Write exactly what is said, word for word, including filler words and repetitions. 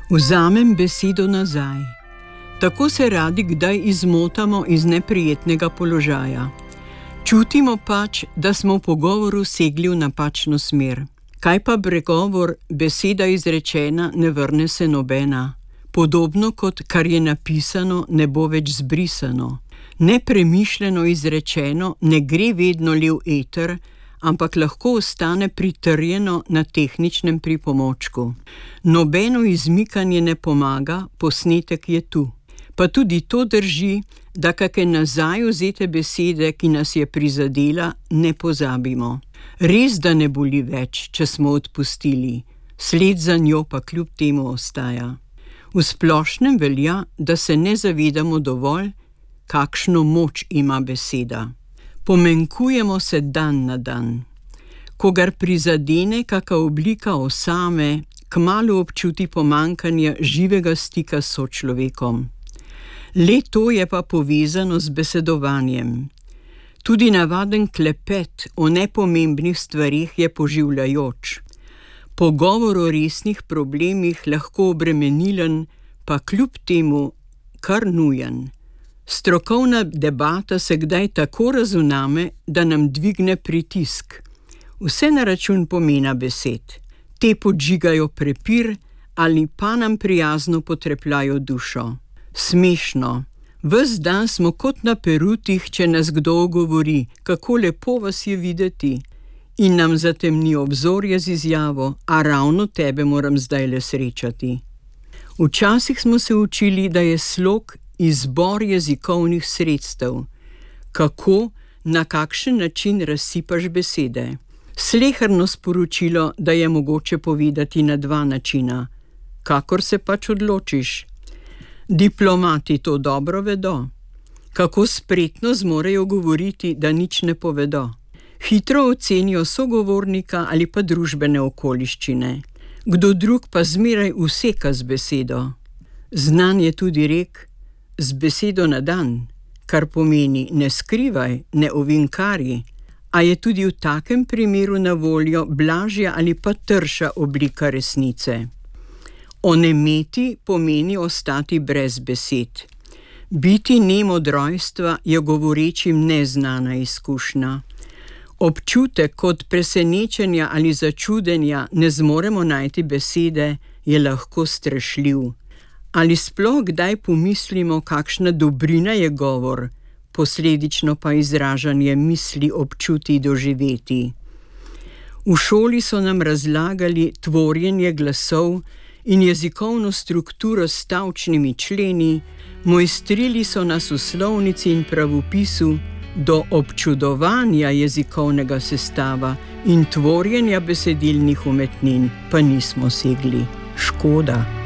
Vzamem besedo nazaj. Tako se radi kdaj izmotamo iz neprijetnega položaja. Čutimo pač, da smo v pogovoru segli v napačno smer. Kaj pa pregovor, beseda izrečena, ne vrne se nobena. Podobno kot kar je napisano, ne bo več zbrisano. Nepremišljeno izrečeno ne gre vedno le v eter, ampak lahko ostane pritrjeno na tehničnem pripomočku. Nobeno izmikanje ne pomaga, posnetek je tu. Pa tudi to drži, da kake nazaj vzete besede, ki nas je prizadela, ne pozabimo. Res, da ne boli več, če smo odpustili, sled za njo pa kljub temu ostaja. V splošnem velja, da se ne zavedamo dovolj, kakšno moč ima beseda. Pomenkujemo se dan na dan. Kogar prizadene kaka oblika osame, kmalu občuti pomanjkanje živega stika s sočlovekom. Le to je pa povezano z besedovanjem. Tudi navaden klepet o nepomembnih stvarih je poživljajoč. Pogovor o resnih problemih lahko obremenilen, pa kljub temu kar nujen. Strokovna debata se kdaj tako razvname, da nam dvigne pritisk. Vse na račun pomena besed. Te podžigajo prepir ali pa nam prijazno potrepljajo dušo. Smešno. Ves dan smo kot na perutih, če nas kdo ogovori, kako lepo vas je videti, in nam zatemni obzorje z izjavo, a ravno tebe moram zdajle srečati. Včasih smo se učili, da je slog izbor jezikovnih sredstev. Kako, na kakšen način razsipaš besede? Sleherno sporočilo, da je mogoče povedati na dva načina. Kakor se pač odločiš. Diplomati to dobro vedo. Kako spretno zmorejo govoriti, da nič ne povedo. Hitro ocenijo sogovornika ali pa družbene okoliščine. Kdo drug pa zmeraj useka z besedo. Znan je tudi rek, z besedo na dan, kar pomeni ne skrivaj, ne ovinkari, a je tudi v takem primeru na voljo blažja ali pa trša oblika resnice. Onemeti pomeni ostati brez besed. Biti nem od rojstva je govorečim neznana izkušnja. Občutek kot presenečenja ali začudenja ne zmoremo najti besede, je lahko strašljiv. Ali sploh kdaj pomislimo, kakšna dobrina je govor, posledično pa izražanje misli, občutij, doživeti. V šoli so nam razlagali tvorjenje glasov in jezikovno strukturo s stavčnimi členi, mojstrili so nas v slovnici in pravopisu, do občudovanja jezikovnega sestava in tvorjenja besedilnih umetnin pa nismo segli. Škoda.